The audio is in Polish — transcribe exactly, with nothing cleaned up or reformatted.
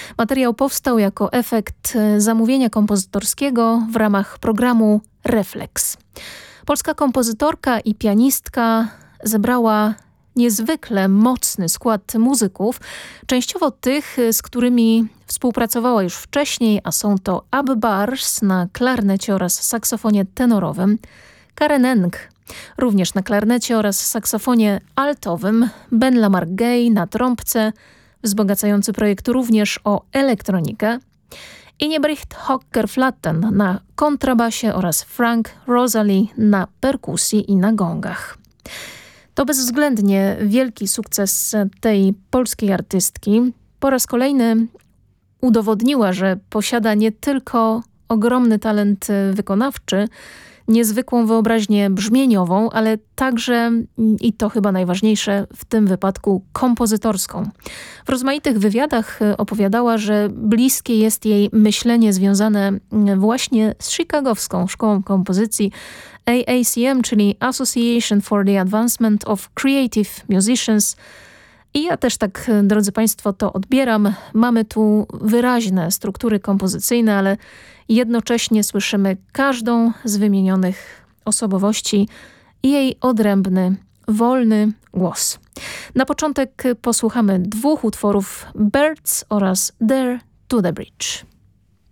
Materiał powstał jako efekt zamówienia kompozytorskiego w ramach programu Reflex. Polska kompozytorka i pianistka zebrała niezwykle mocny skład muzyków, częściowo tych, z którymi współpracowała już wcześniej, a są to Ab Bars na klarnecie oraz saksofonie tenorowym, Karen Eng również na klarnecie oraz saksofonie altowym, Ben Lamar Gay na trąbce, wzbogacający projekt również o elektronikę, Ingebrigt Hocker-Flatten na kontrabasie oraz Frank Rosalie na perkusji i na gongach. To bezwzględnie wielki sukces tej polskiej artystki. Po raz kolejny udowodniła, że posiada nie tylko ogromny talent wykonawczy, niezwykłą wyobraźnię brzmieniową, ale także, i to chyba najważniejsze w tym wypadku, kompozytorską. W rozmaitych wywiadach opowiadała, że bliskie jest jej myślenie związane właśnie z chicagowską szkołą kompozycji A A C M, czyli Association for the Advancement of Creative Musicians. I ja też tak, drodzy Państwo, to odbieram. Mamy tu wyraźne struktury kompozycyjne, ale jednocześnie słyszymy każdą z wymienionych osobowości i jej odrębny, wolny głos. Na początek posłuchamy dwóch utworów: Birds oraz Dare to the Bridge.